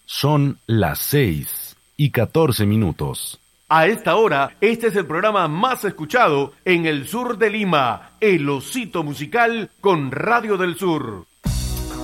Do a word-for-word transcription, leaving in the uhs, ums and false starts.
Son las seis y catorce minutos. A esta hora, este es el programa más escuchado en el sur de Lima, El Osito Musical con Radio del Sur.